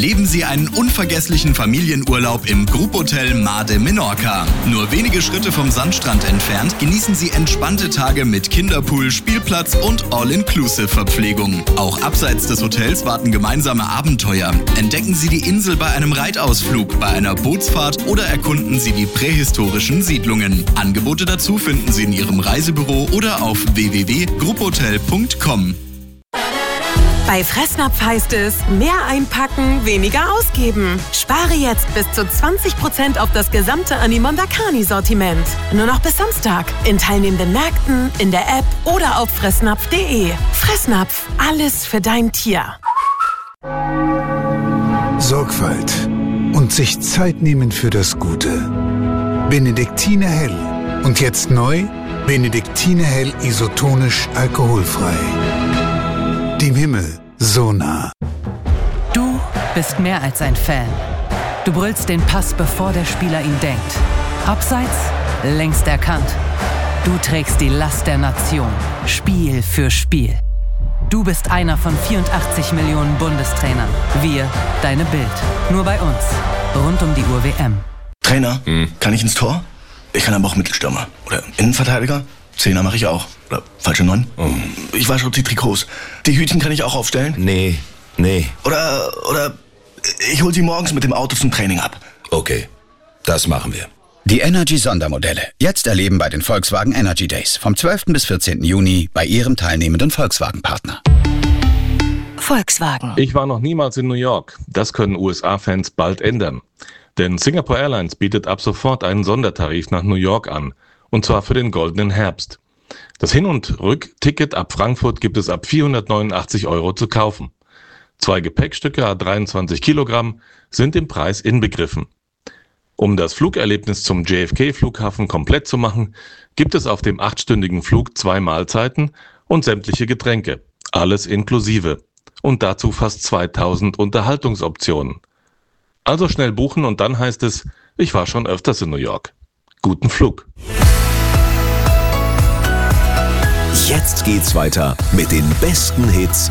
Erleben Sie einen unvergesslichen Familienurlaub im Grupphotel Mar de Menorca. Nur wenige Schritte vom Sandstrand entfernt genießen Sie entspannte Tage mit Kinderpool, Spielplatz und All-Inclusive-Verpflegung. Auch abseits des Hotels warten gemeinsame Abenteuer. Entdecken Sie die Insel bei einem Reitausflug, bei einer Bootsfahrt oder erkunden Sie die prähistorischen Siedlungen. Angebote dazu finden Sie in Ihrem Reisebüro oder auf www.gruphotel.com. Bei Fressnapf heißt es, mehr einpacken, weniger ausgeben. Spare jetzt bis zu 20% auf das gesamte Animonda Carni-Sortiment. Nur noch bis Samstag. In teilnehmenden Märkten, in der App oder auf fressnapf.de. Fressnapf, alles für dein Tier. Sorgfalt und sich Zeit nehmen für das Gute. Benediktiner Hell. Und jetzt neu, Benediktiner Hell isotonisch alkoholfrei. Dem Himmel so nah. Du bist mehr als ein Fan. Du brüllst den Pass, bevor der Spieler ihn denkt. Abseits, längst erkannt. Du trägst die Last der Nation, Spiel für Spiel. Du bist einer von 84 Millionen Bundestrainern. Wir, deine Bild. Nur bei uns. Rund um die Uhr WM. Trainer, kann ich ins Tor? Ich kann aber auch Mittelstürmer. Oder Innenverteidiger? Zehner mache ich auch. Oder falsche 9. Ich wasche auch die Trikots. Die Hütchen kann ich auch aufstellen? Nee. Oder ich hol sie morgens mit dem Auto zum Training ab. Okay, das machen wir. Die Energy-Sondermodelle. Jetzt erleben bei den Volkswagen Energy Days. Vom 12. bis 14. Juni bei Ihrem teilnehmenden Volkswagen-Partner. Volkswagen. Ich war noch niemals in New York. Das können USA-Fans bald ändern. Denn Singapore Airlines bietet ab sofort einen Sondertarif nach New York an. Und zwar für den goldenen Herbst. Das Hin- und Rückticket ab Frankfurt gibt es ab 489 € zu kaufen. 2 Gepäckstücke à 23 Kilogramm sind im Preis inbegriffen. Um das Flugerlebnis zum JFK-Flughafen komplett zu machen, gibt es auf dem 8-stündigen Flug 2 Mahlzeiten und sämtliche Getränke. Alles inklusive. Und dazu fast 2000 Unterhaltungsoptionen. Also schnell buchen und dann heißt es, ich war schon öfters in New York. Guten Flug. Jetzt geht's weiter mit den besten Hits